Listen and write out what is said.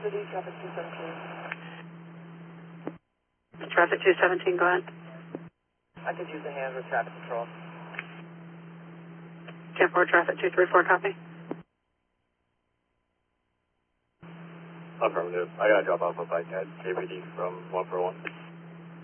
City, traffic 217. Traffic 217, go ahead. I could use a hand with traffic control. 10-4, traffic 234, copy. Affirmative. I gotta drop off a bike at KPD from 141.